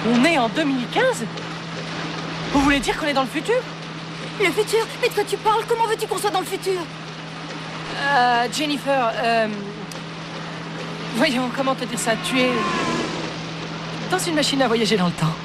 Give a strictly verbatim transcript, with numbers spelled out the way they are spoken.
On est en deux mille quinze? Vous voulez dire qu'on est dans le futur? Le futur? Mais de quoi tu parles? Comment veux-tu qu'on soit dans le futur? Euh, Jennifer, euh... Voyons, comment te dire ça? Tu es... dans une machine à voyager dans le temps.